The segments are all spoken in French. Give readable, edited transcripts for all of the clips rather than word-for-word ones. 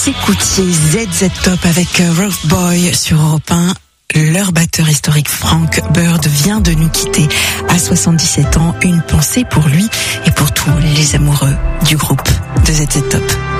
Vous écoutiez ZZ Top avec Rough Boy sur Europe 1. Leur batteur historique Frank Bird vient de nous quitter à 77 ans. Une pensée pour lui et pour tous les amoureux du groupe de ZZ Top.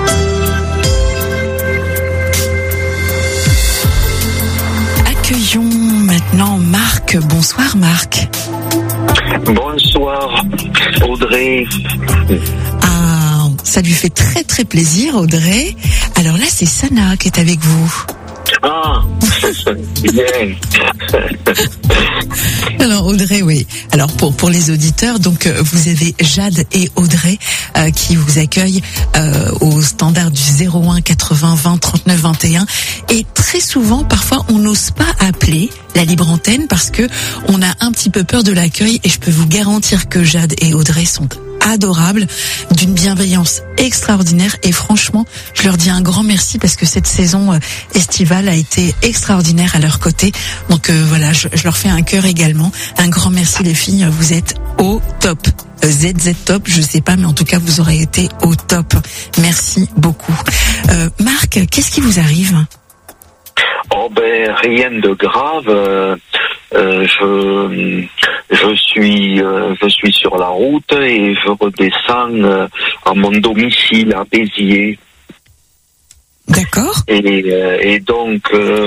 Accueillons maintenant Marc. Bonsoir Marc. Bonsoir Audrey. Ah, ça lui fait très très plaisir Audrey. Alors là c'est Sana qui est avec vous. Ah, bien. Alors Audrey, oui. Alors pour les auditeurs, donc vous avez Jade et Audrey qui vous accueillent au standard du 01 80 20 39 21. Et très souvent, parfois, on n'ose pas appeler la libre antenne parce que on a un petit peu peur de l'accueil. Et je peux vous garantir que Jade et Audrey sont adorables, d'une bienveillance extraordinaire, et franchement je leur dis un grand merci parce que cette saison estivale a été extraordinaire à leur côté, donc voilà, je leur fais un cœur également. Un grand merci les filles, vous êtes au top. ZZ Top, je sais pas, mais en tout cas vous aurez été au top. Merci beaucoup. Marc, qu'est-ce qui vous arrive? Oh ben rien de grave. Je suis sur la route et je redescends à mon domicile à Béziers. D'accord. Et donc,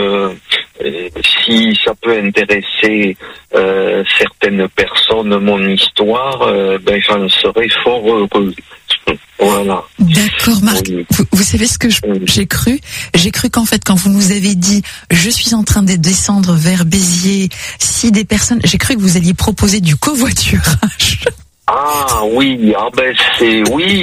si ça peut intéresser certaines personnes, mon histoire, ben j'en serais fort heureux. Voilà. D'accord, Marc. Oui. Vous savez ce que j'ai cru? J'ai cru qu'en fait, quand vous nous avez dit « je suis en train de descendre vers Béziers », si des personnes... J'ai cru que vous alliez proposer du covoiturage. Ah oui, ah ben c'est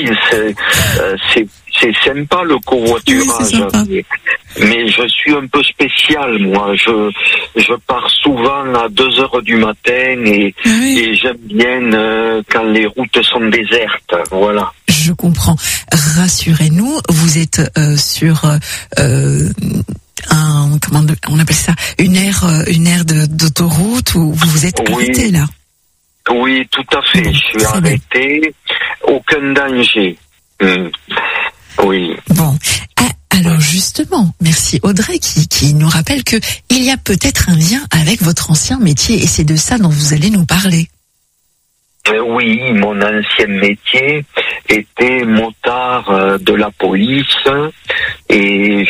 sympa le covoiturage, oui, mais je suis un peu spécial moi. Je pars souvent à 2h du matin et j'aime bien quand les routes sont désertes. Voilà. Je comprends. Rassurez-nous, vous êtes sur comment on appelle ça, une aire d'autoroute où vous vous êtes arrêté là. Oui, tout à fait. Je suis arrêté. Aucun danger. Oui. Bon. Alors justement, merci Audrey qui nous rappelle que il y a peut-être un lien avec votre ancien métier et c'est de ça dont vous allez nous parler. Oui, mon ancien métier était motard de la police et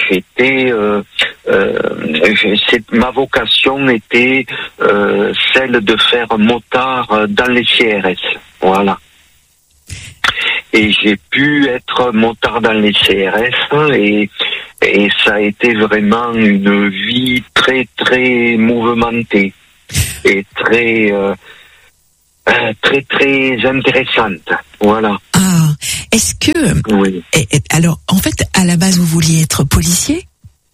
ma vocation était celle de faire motard dans les CRS. Voilà. Et j'ai pu être motard dans les CRS et ça a été vraiment une vie très très mouvementée et très intéressante. Voilà. Ah, est-ce que... Oui. Alors, en fait, à la base, vous vouliez être policier ?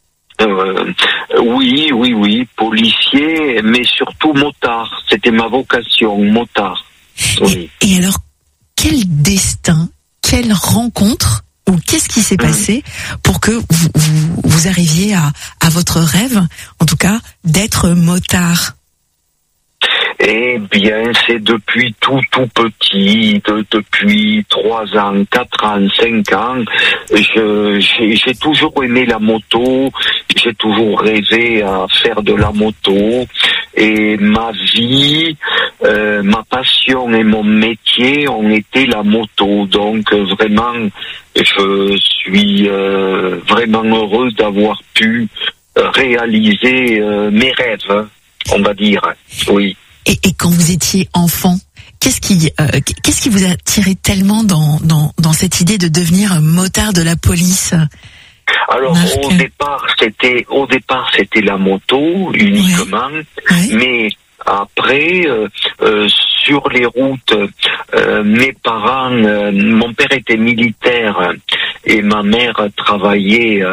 Oui, policier, mais surtout motard. C'était ma vocation, motard. Oui. Et alors, quel destin, quelle rencontre, ou qu'est-ce qui s'est passé pour que vous arriviez à votre rêve, en tout cas, d'être motard ? Eh bien, c'est depuis tout petit, depuis 3 ans, 4 ans, 5 ans, j'ai toujours aimé la moto, j'ai toujours rêvé à faire de la moto, et ma vie, ma passion et mon métier ont été la moto, donc vraiment, je suis vraiment heureux d'avoir pu réaliser mes rêves, on va dire, oui. Et quand vous étiez enfant, qu'est-ce qui vous a tiré tellement dans cette idée de devenir motard de la police ? Alors Marc. au départ c'était la moto uniquement, mais après sur les routes, mes parents, mon père était militaire et ma mère travaillait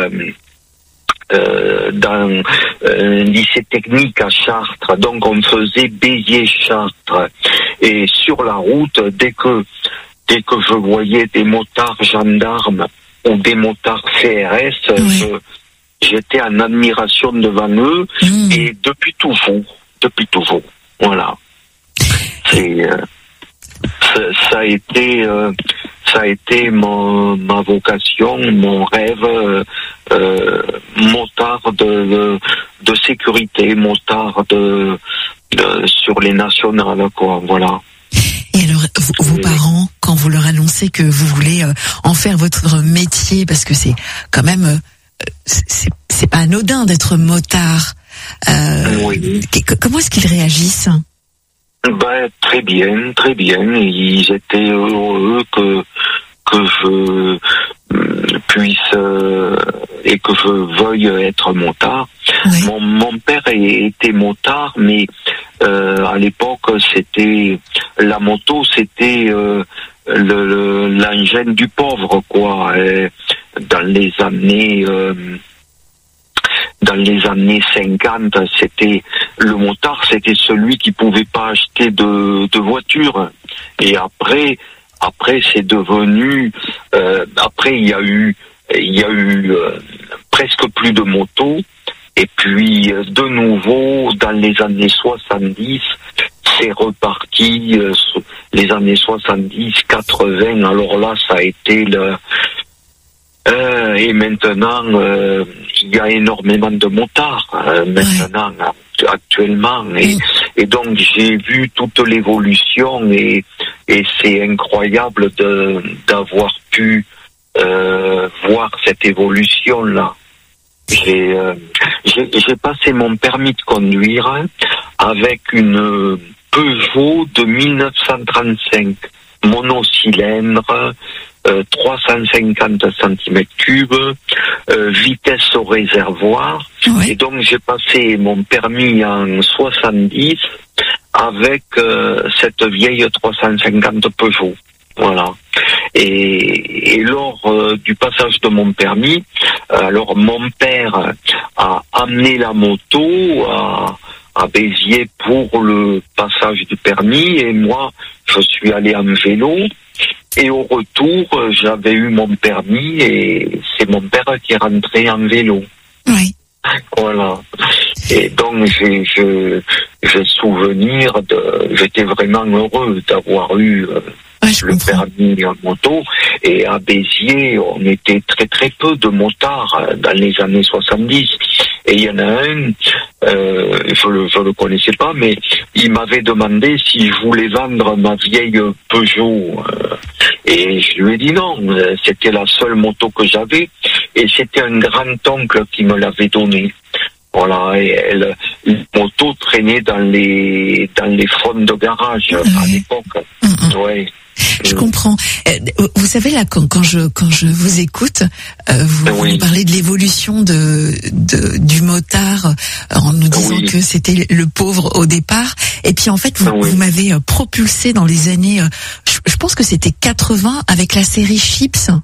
dans un lycée technique à Chartres, donc on faisait Béziers-Chartres, et sur la route, dès que je voyais des motards gendarmes ou des motards CRS, j'étais en admiration devant eux, et depuis toujours, voilà. Ça a été ma vocation, mon rêve, motard de sécurité, motard sur les nationales, quoi, voilà. Et alors, vos parents, quand vous leur annoncez que vous voulez en faire votre métier, parce que c'est quand même, c'est pas anodin d'être motard. Oui. Comment est-ce qu'ils réagissent? Très bien, très bien. Ils étaient heureux que je puisse et que je veuille être motard. Oui. Mon père était motard, mais à l'époque c'était la moto, c'était l'engin du pauvre, quoi. Et dans les années 50, c'était le motard, c'était celui qui pouvait pas acheter de voiture. Et après c'est devenu après il y a eu presque plus de motos. Et puis de nouveau dans les années 70, c'est reparti les années 70, 80. Alors là, ça a été et maintenant, il y a énormément de motards maintenant, actuellement. Et donc, j'ai vu toute l'évolution et c'est incroyable d'avoir pu voir cette évolution-là. J'ai passé mon permis de conduire avec une Peugeot de 1935, monocylindre, 350 cm3, vitesse au réservoir. Oui. Et donc j'ai passé mon permis en 70 avec cette vieille 350 Peugeot. Voilà. Et lors du passage de mon permis, alors mon père a amené la moto à Béziers pour le passage du permis et moi je suis allé en vélo. Et au retour, j'avais eu mon permis et c'est mon père qui est rentré en vélo. Oui. Voilà. Et donc j'ai souvenir j'étais vraiment heureux d'avoir eu le permis en moto. Et à Béziers, on était très très peu de motards dans les années 70. Et il y en a un, je le connaissais pas, mais il m'avait demandé si je voulais vendre ma vieille Peugeot. Et je lui ai dit non, c'était la seule moto que j'avais. Et c'était un grand-oncle qui me l'avait donnée. Voilà, et la moto traînait dans les fonds de garage à l'époque. Ouais. Je comprends. Vous savez là, quand je vous écoute, vous parlez de l'évolution du motard en nous disant que c'était le pauvre au départ. Et puis en fait, vous m'avez propulsé dans les années, je pense que c'était 80 avec la série Chips.